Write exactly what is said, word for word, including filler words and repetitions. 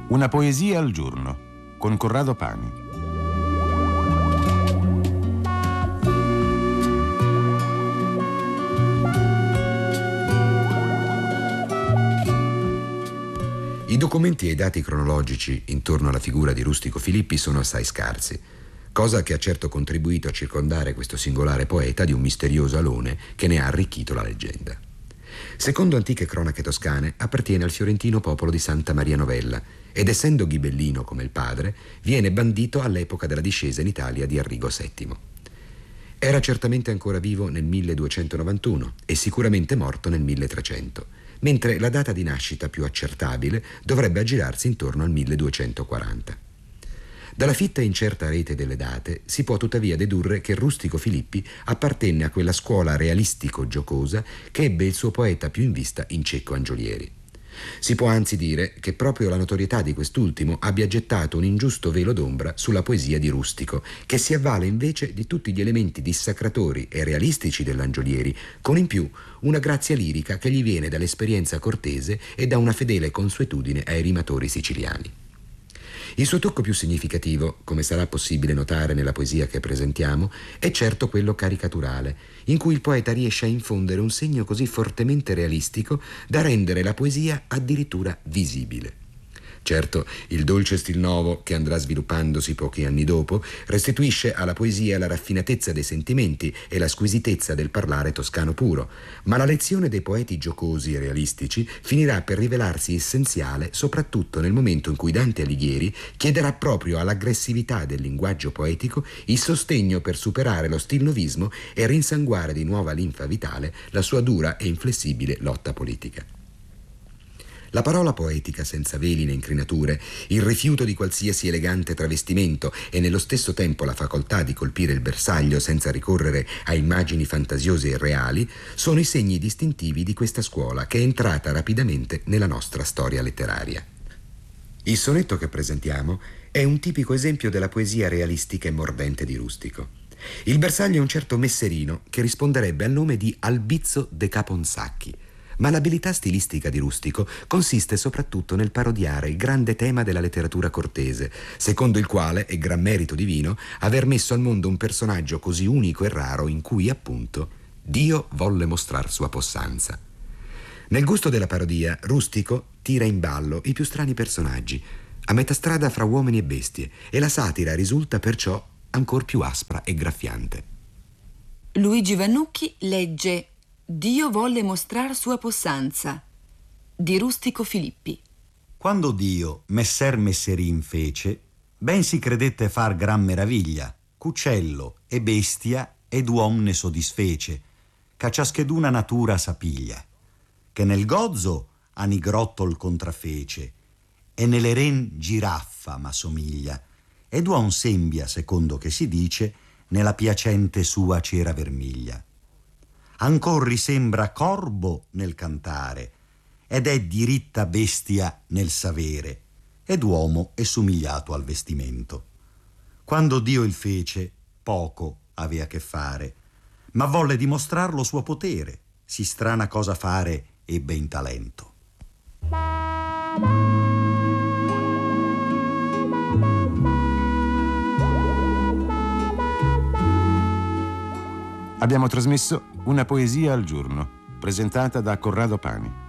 Una poesia al giorno con Corrado Pani. I documenti e i dati cronologici intorno alla figura di Rustico Filippi sono assai scarsi, cosa che ha certo contribuito a circondare questo singolare poeta di un misterioso alone che ne ha arricchito la leggenda. Secondo antiche cronache toscane, appartiene al fiorentino popolo di Santa Maria Novella ed, essendo ghibellino come il padre, viene bandito all'epoca della discesa in Italia di Arrigo settimo. Era certamente ancora vivo nel milleduecentonovantuno e sicuramente morto nel milletrecento, mentre la data di nascita più accertabile dovrebbe aggirarsi intorno al milleduecentoquaranta. Dalla fitta e incerta rete delle date si può tuttavia dedurre che Rustico Filippi appartenne a quella scuola realistico-giocosa che ebbe il suo poeta più in vista in Cecco Angiolieri. Si può anzi dire che proprio la notorietà di quest'ultimo abbia gettato un ingiusto velo d'ombra sulla poesia di Rustico, che si avvale invece di tutti gli elementi dissacratori e realistici dell'Angiolieri, con in più una grazia lirica che gli viene dall'esperienza cortese e da una fedele consuetudine ai rimatori siciliani. Il suo tocco più significativo, come sarà possibile notare nella poesia che presentiamo, è certo quello caricaturale, in cui il poeta riesce a infondere un segno così fortemente realistico da rendere la poesia addirittura visibile. Certo, il dolce stil nuovo, che andrà sviluppandosi pochi anni dopo, restituisce alla poesia la raffinatezza dei sentimenti e la squisitezza del parlare toscano puro, ma la lezione dei poeti giocosi e realistici finirà per rivelarsi essenziale soprattutto nel momento in cui Dante Alighieri chiederà proprio all'aggressività del linguaggio poetico il sostegno per superare lo stilnovismo e rinsanguare di nuova linfa vitale la sua dura e inflessibile lotta politica. La parola poetica senza veli né incrinature, il rifiuto di qualsiasi elegante travestimento e nello stesso tempo la facoltà di colpire il bersaglio senza ricorrere a immagini fantasiose e reali, sono i segni distintivi di questa scuola che è entrata rapidamente nella nostra storia letteraria. Il sonetto che presentiamo è un tipico esempio della poesia realistica e mordente di Rustico. Il bersaglio è un certo Messerino che risponderebbe al nome di Albizzo de Caponsacchi, ma l'abilità stilistica di Rustico consiste soprattutto nel parodiare il grande tema della letteratura cortese, secondo il quale è gran merito divino aver messo al mondo un personaggio così unico e raro in cui, appunto, Dio volle mostrar sua possanza. Nel gusto della parodia, Rustico tira in ballo i più strani personaggi, a metà strada fra uomini e bestie, e la satira risulta perciò ancor più aspra e graffiante. Luigi Vannucchi legge Dio volle mostrar sua possanza di Rustico Filippi. Quando Dio messer Messerin fece, ben si credette far gran meraviglia, c'uccello e bestia ed uom ne sodisfece, che ciascheduna natura sapiglia, che nel gozzo a nigrottol contrafece e nelle ren giraffa ma somiglia, ed uom sembia, secondo che si dice, nella piacente sua cera vermiglia. Ancor risembra corbo nel cantare, ed è diritta bestia nel savere, ed uomo è somigliato al vestimento. Quando Dio il fece, poco avea che fare, ma volle dimostrar lo suo potere, si strana cosa fare ebbe in talento. Abbiamo trasmesso Una poesia al giorno, presentata da Corrado Pani.